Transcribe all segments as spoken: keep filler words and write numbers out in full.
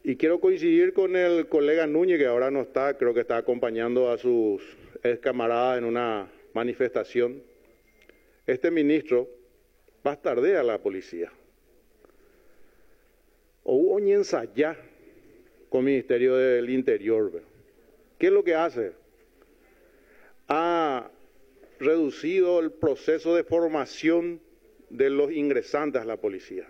Y quiero coincidir con el colega Núñez, que ahora no está, creo que está acompañando a sus ex camaradas en una manifestación. Este ministro bastardea a la policía. O hubo ni ensayar con el Ministerio del Interior. ¿Qué es lo que hace? Ha reducido el proceso de formación de los ingresantes a la policía.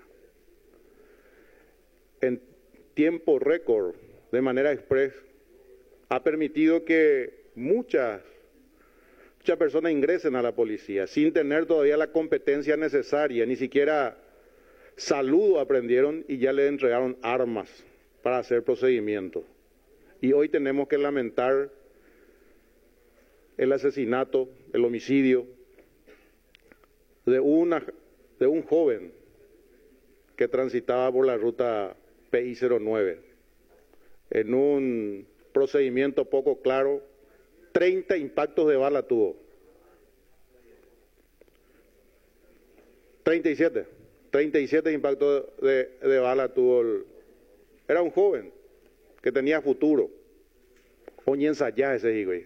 En tiempo récord, de manera express, ha permitido que muchas, muchas personas ingresen a la policía sin tener todavía la competencia necesaria, ni siquiera saludo aprendieron y ya le entregaron armas para hacer procedimientos. Y hoy tenemos que lamentar el asesinato, el homicidio de, una, de un joven que transitaba por la ruta P I cero nueve. En un procedimiento poco claro, treinta impactos de bala tuvo. treinta y siete. treinta y siete impactos de, de bala tuvo. El, era un joven que tenía futuro. Oñi ensayá ese higüey.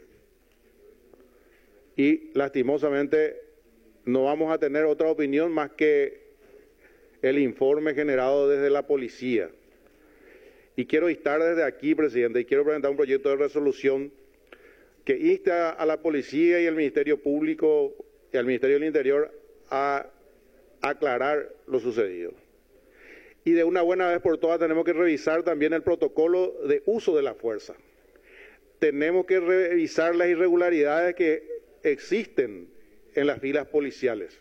Y lastimosamente no vamos a tener otra opinión más que el informe generado desde la policía. Y quiero instar desde aquí, presidente, y quiero presentar un proyecto de resolución que insta a la policía y al Ministerio Público y al Ministerio del Interior a aclarar lo sucedido. Y de una buena vez por todas tenemos que revisar también el protocolo de uso de la fuerza. Tenemos que revisar las irregularidades que existen en las filas policiales.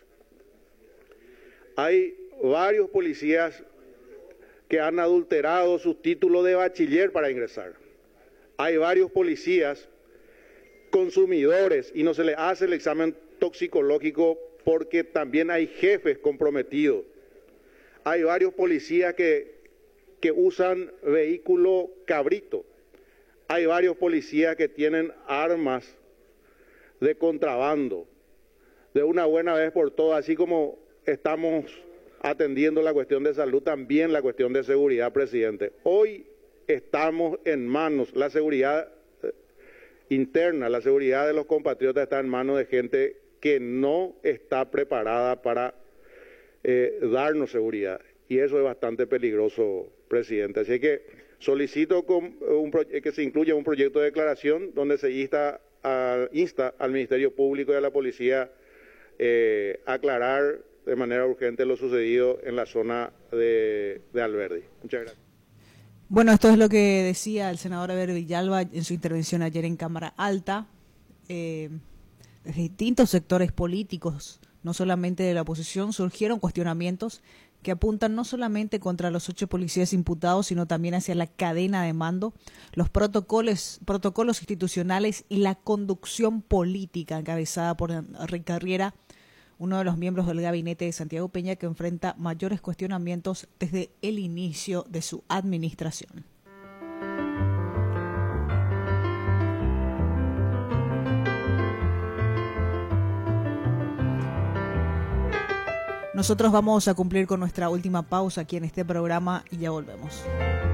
Hay varios policías que han adulterado sus títulos de bachiller para ingresar. Hay varios policías consumidores y no se les hace el examen toxicológico porque también hay jefes comprometidos. Hay varios policías que, que usan vehículo cabrito. Hay varios policías que tienen armas de contrabando. De una buena vez por todas, así como estamos atendiendo la cuestión de salud, también la cuestión de seguridad, presidente. Hoy estamos en manos, la seguridad interna, la seguridad de los compatriotas está en manos de gente que no está preparada para eh, darnos seguridad. Y eso es bastante peligroso, presidente. Así que solicito con un que se incluya un proyecto de declaración donde se insta, a, insta al Ministerio Público y a la Policía eh, a aclarar de manera urgente lo sucedido en la zona de, de Alberdi. Muchas gracias. Bueno, esto es lo que decía el senador Eber Villalba en su intervención ayer en Cámara Alta. Eh, desde distintos sectores políticos, no solamente de la oposición, surgieron cuestionamientos que apuntan no solamente contra los ocho policías imputados, sino también hacia la cadena de mando, los protocolos, protocolos institucionales y la conducción política encabezada por Enrique Carriera, uno de los miembros del gabinete de Santiago Peña, que enfrenta mayores cuestionamientos desde el inicio de su administración. Nosotros vamos a cumplir con nuestra última pausa aquí en este programa y ya volvemos.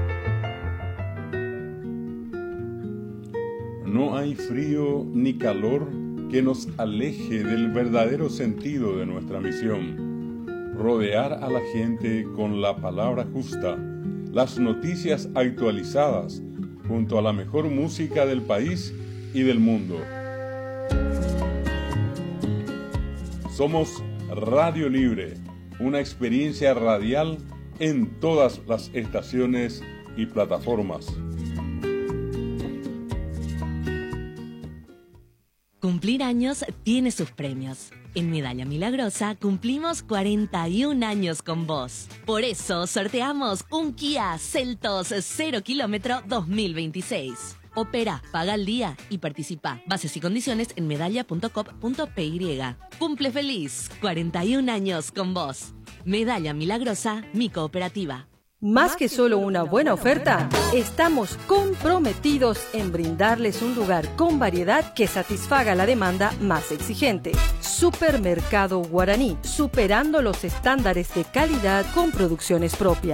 No hay frío ni calor que nos aleje del verdadero sentido de nuestra misión: rodear a la gente con la palabra justa, las noticias actualizadas, junto a la mejor música del país y del mundo. Somos Radio Libre, una experiencia radial en todas las estaciones y plataformas. Cumplir años tiene sus premios. En Medalla Milagrosa cumplimos cuarenta y un años con vos. Por eso sorteamos un Kia Seltos cero kilómetro dos mil veintiséis. Opera, paga al día y participa. Bases y condiciones en medalla punto com punto p y. Cumple feliz, cuarenta y un años con vos. Medalla Milagrosa, mi cooperativa. Más que solo una buena oferta, estamos comprometidos en brindarles un lugar con variedad que satisfaga la demanda más exigente. Supermercado Guaraní, superando los estándares de calidad con producciones propias.